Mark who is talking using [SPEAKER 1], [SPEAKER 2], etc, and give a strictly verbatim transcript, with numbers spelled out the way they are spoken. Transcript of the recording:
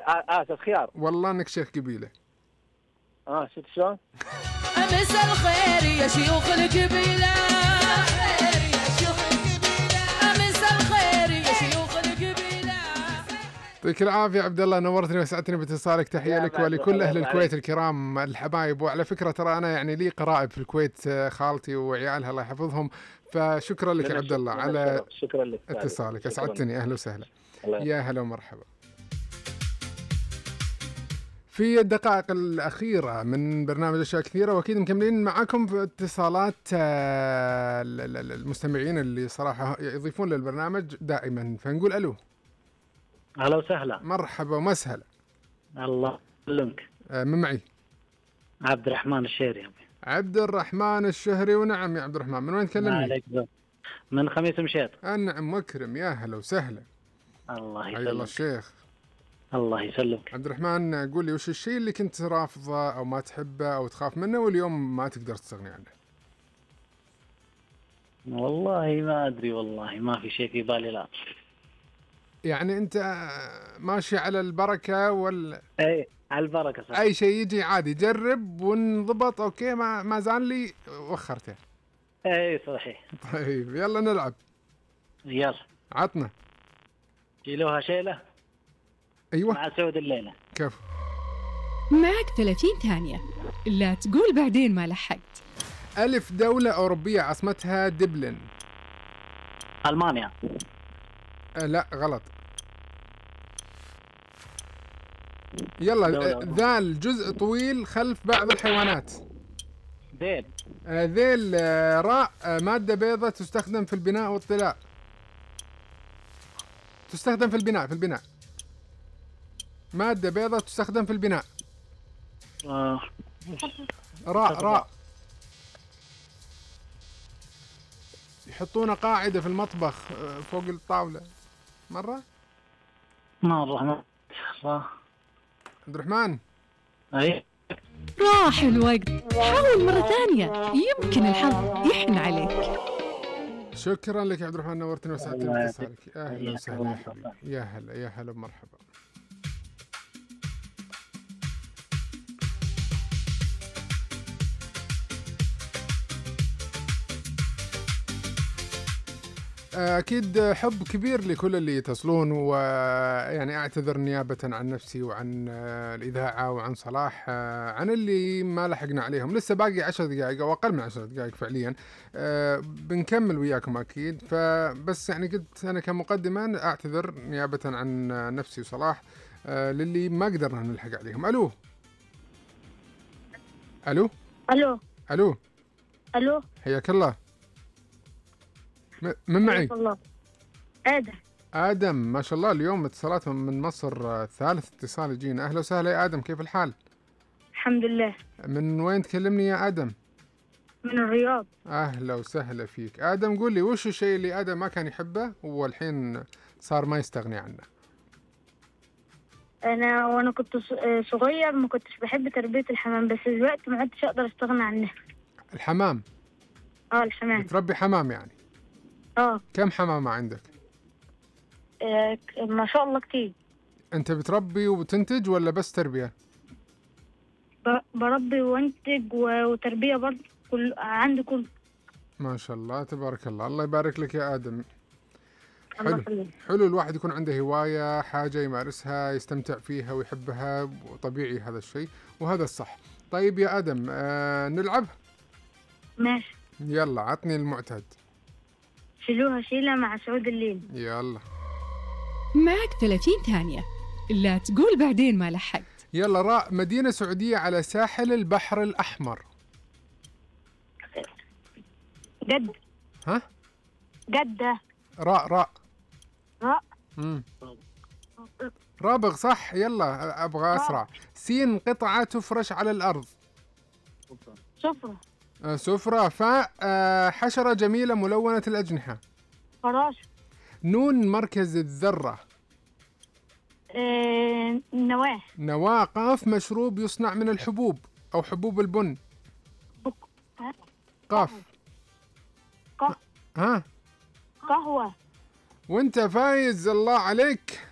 [SPEAKER 1] اه استاذ خيار.
[SPEAKER 2] والله انك شيخ قبيله.
[SPEAKER 1] اه شفت شلون؟
[SPEAKER 3] مساء الخير يا شيوخ القبيله، مساء الخير يا شيوخ القبيله.
[SPEAKER 2] يعطيك العافيه عبد الله، نورتني وسعدتني باتصالك. تحيه لك ولكل اهل الكويت الكرام الحبايب. وعلى فكره ترى انا يعني لي قرائب في الكويت، خالتي وعيالها الله يحفظهم، فشكرا لك يا عبد الله على
[SPEAKER 1] شكرا لك
[SPEAKER 2] اتصالك، اسعدتني. اهلا وسهلا، يا هلا ومرحبا. في الدقائق الأخيرة من برنامج أشياء كثيرة، وأكيد مكملين معاكم في اتصالات المستمعين اللي صراحة يضيفون للبرنامج دائما، فنقول ألو.
[SPEAKER 1] أهلا وسهلا.
[SPEAKER 2] مرحبا ومسهلا.
[SPEAKER 1] الله يسلمك.
[SPEAKER 2] من معي؟
[SPEAKER 1] عبد الرحمن الشهري.
[SPEAKER 2] عبد الرحمن الشهري. ونعم يا عبد الرحمن، من وين تكلمني؟
[SPEAKER 1] من خميس مشيط.
[SPEAKER 2] النعم مكرم، يا هلا وسهلا.
[SPEAKER 1] الله يسلمك.
[SPEAKER 2] حيا الله الشيخ.
[SPEAKER 1] الله يسلمك.
[SPEAKER 2] عبد الرحمن، قول لي وش الشيء اللي كنت رافضه أو ما تحبه أو تخاف منه واليوم ما تقدر تستغني عنه؟
[SPEAKER 1] والله ما أدري، والله ما في شيء في بالي. لا
[SPEAKER 2] يعني أنت ماشي على البركة ولا؟
[SPEAKER 1] إيه على البركة صح.
[SPEAKER 2] أي شيء يجي عادي جرب ونضبط. أوكي، ما ما زال لي وخرته.
[SPEAKER 1] إيه صحيح.
[SPEAKER 2] طيب يلا نلعب.
[SPEAKER 1] يلا
[SPEAKER 2] عطنا.
[SPEAKER 1] شيلوها شيلة.
[SPEAKER 2] أيوة
[SPEAKER 1] مع سعود الليلة.
[SPEAKER 2] كيف؟
[SPEAKER 4] معك ثلاثين ثانية، لا تقول بعدين ما لحقت.
[SPEAKER 2] ألف دولة أوروبية عاصمتها دبلن.
[SPEAKER 1] ألمانيا.
[SPEAKER 2] أه لا غلط. يلا. ذال جزء طويل خلف بعض الحيوانات.
[SPEAKER 1] ذيل.
[SPEAKER 2] آه ذيل. آه راء. آه مادة بيضة تستخدم في البناء والطلاء. تستخدم في البناء في البناء مادة بيضة تستخدم في البناء.
[SPEAKER 1] آه.
[SPEAKER 2] راء راء. يحطون قاعدة في المطبخ فوق الطاولة مرة.
[SPEAKER 1] مرة ما
[SPEAKER 2] عبد الرحمن.
[SPEAKER 1] أي
[SPEAKER 4] راح الوقت، حاول مرة ثانية يمكن الحظ يحن عليك.
[SPEAKER 2] شكرا لك يا عبد الرحمن، نورتني وسعدتني باتصالك. اهلا وسهلا يا حبيبي. يا هلا يا هلا ومرحبا. أكيد حب كبير لكل اللي يتصلون، ويعني أعتذر نيابة عن نفسي وعن الإذاعة وعن صلاح عن اللي ما لحقنا عليهم. لسه باقي عشر دقائق أو أقل من عشر دقائق فعليا. بنكمل وياكم أكيد، فبس يعني قلت أنا كمقدمة أعتذر نيابة عن نفسي وصلاح للي ما قدرنا نلحق عليهم. ألو ألو
[SPEAKER 5] ألو
[SPEAKER 2] ألو
[SPEAKER 5] ألو
[SPEAKER 2] حياك الله. من معي؟
[SPEAKER 5] الله. آدم.
[SPEAKER 2] آدم ما شاء الله، اليوم اتصالات من مصر، ثالث اتصال يجينا. أهلا وسهلا يا آدم، كيف الحال؟
[SPEAKER 5] الحمد لله.
[SPEAKER 2] من وين تكلمني يا آدم؟
[SPEAKER 5] من الرياض.
[SPEAKER 2] أهلا وسهلا فيك آدم. قول لي وش الشيء اللي آدم ما كان يحبه والحين صار ما يستغني عنه؟
[SPEAKER 5] أنا وأنا كنت صغير ما كنتش بحب تربية الحمام، بس دلوقتي ما عدتش أقدر أستغنى عنه.
[SPEAKER 2] الحمام؟
[SPEAKER 5] آه الحمام.
[SPEAKER 2] بتربي حمام يعني؟
[SPEAKER 5] آه.
[SPEAKER 2] كم حمامة عندك؟
[SPEAKER 5] آه ما شاء الله كتير.
[SPEAKER 2] أنت بتربي وبتنتج ولا بس تربية؟
[SPEAKER 5] بربي وانتج وتربية برضه، كل عندي كل.
[SPEAKER 2] ما شاء الله تبارك الله، الله يبارك لك يا آدم.
[SPEAKER 5] حلو.
[SPEAKER 2] حلو الواحد يكون عنده هواية، حاجة يمارسها يستمتع فيها ويحبها، وطبيعي هذا الشيء وهذا الصح. طيب يا آدم آه نلعب؟
[SPEAKER 5] ماشي.
[SPEAKER 2] يلا عطني المعتاد.
[SPEAKER 5] شيلوها شيلة مع سعود الليل.
[SPEAKER 2] يلا
[SPEAKER 4] معك ثلاثين ثانية، لا تقول بعدين ما لحقت.
[SPEAKER 2] يلا. راء مدينة سعودية على ساحل البحر الأحمر.
[SPEAKER 5] جدة.
[SPEAKER 2] ها؟
[SPEAKER 5] جدة.
[SPEAKER 2] راء راء
[SPEAKER 5] راء.
[SPEAKER 2] مم. رابغ صح. يلا أبغى أسرع. سين قطعة تفرش على الأرض.
[SPEAKER 5] سفرة.
[SPEAKER 2] آه سفرة. فاء آه حشرة جميلة ملونة الأجنحة.
[SPEAKER 5] فراش.
[SPEAKER 2] نون مركز الذرة.
[SPEAKER 5] آه نواة.
[SPEAKER 2] نواة. قاف مشروب يصنع من الحبوب أو حبوب البن. قاف.
[SPEAKER 5] قه...
[SPEAKER 2] ها
[SPEAKER 5] قهوة.
[SPEAKER 2] وانت فايز، الله عليك.